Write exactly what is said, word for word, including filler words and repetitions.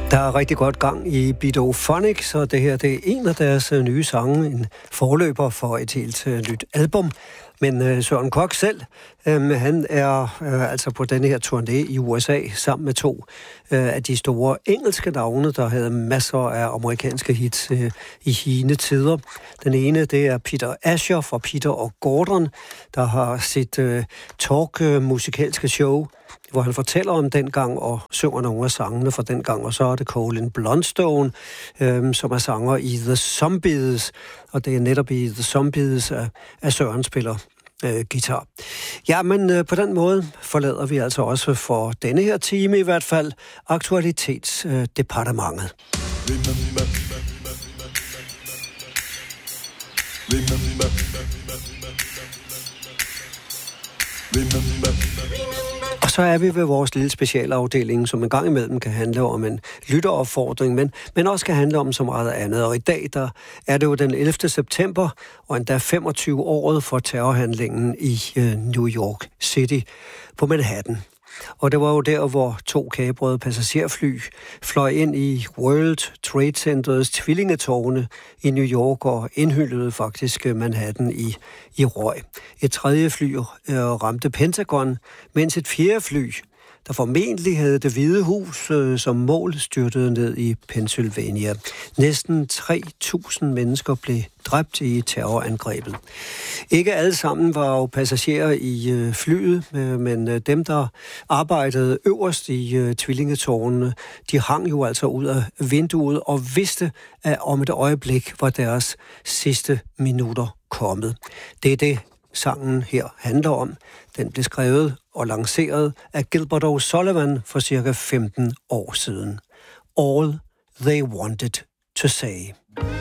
Der er rigtig godt gang i Bidophonics, og det her det er en af deres nye sange, en forløber for et helt uh, nyt album. Men uh, Søren Koch selv, um, han er uh, altså på denne her turné i U S A sammen med to uh, af de store engelske navne, der havde masser af amerikanske hits uh, i hine tider. Den ene, det er Peter Asher fra Peter og Gordon, der har sit uh, talk-musikalske show, hvor han fortæller om dengang og synger nogle af sangene fra dengang. Og så er det Colin Blunstone, øhm, som er sanger i The Zombies, og det er netop i The Zombies, at, at Søren spiller øh, guitar. Ja, men øh, på den måde forlader vi altså også for denne her time i hvert fald aktualitetsdepartementet. Og så er vi ved vores lille specialafdeling, som en gang imellem kan handle om en lytteropfordring, men, men også kan handle om så meget andet. Og i dag der er det jo den ellevte september, og endda femogtyve året for terrorhandlingen i øh, New York City på Manhattan. Og det var jo der, hvor to kabrede passagerfly fløj ind i World Trade Centers tvillingetårne i New York og indhyldede faktisk Manhattan i, i røg. Et tredje fly øh, ramte Pentagon, mens et fjerde fly, der formentlig havde Det Hvide Hus øh, som mål, styrtede ned i Pennsylvania. Næsten tre tusind mennesker blev dræbt i terrorangrebet. Ikke alle sammen var jo passagerer i øh, flyet, øh, men øh, dem, der arbejdede øverst i øh, tvillingetårnene, de hang jo altså ud af vinduet og vidste, at om et øjeblik var deres sidste minutter kommet. Det er det, sangen her handler om. Den blev skrevet og lanceret af Gilbert O'Sullivan for cirka femten år siden. All They Wanted to Say.